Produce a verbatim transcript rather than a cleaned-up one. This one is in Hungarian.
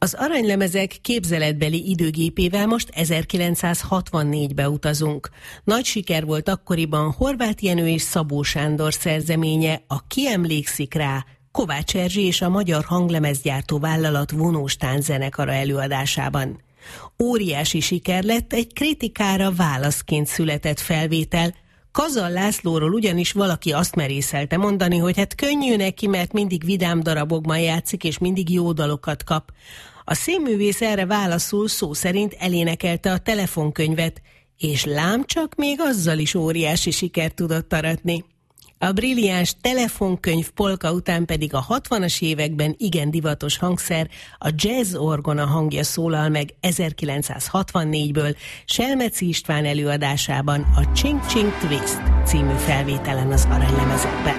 Az aranylemezek képzeletbeli időgépével most ezerkilencszázhatvannégybe utazunk. Nagy siker volt akkoriban Horváth Jenő és Szabó Sándor szerzeménye, a Ki emlékszik rá, Kovács Erzsi és a Magyar Hanglemezgyártó Vállalat vonós tánczenekara előadásában. Óriási siker lett egy kritikára válaszként született felvétel. Kazal Lászlóról ugyanis valaki azt merészelte mondani, hogy hát könnyű neki, mert mindig vidám darabokban játszik, és mindig jó dalokat kap. A színművész erre válaszul szó szerint elénekelte a telefonkönyvet, és lám csak még azzal is óriási sikert tudott aratni. A brilliáns telefonkönyv polka után pedig a hatvanas években igen divatos hangszer, a jazz orgona hangja szólal meg ezerkilencszázhatvannégyből Selmeczi István előadásában a Csing Csing Twist című felvételen az aranylemezekben.